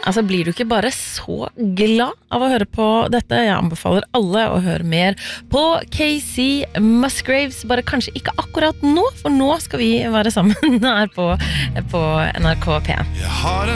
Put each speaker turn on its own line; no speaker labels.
Altså blir du ikke bare så glad av å høre på dette? Jeg anbefaler alle å høre mer på Casey Musgraves, bare kanskje ikke akkurat nå, for nå skal vi være sammen her på NRK P1.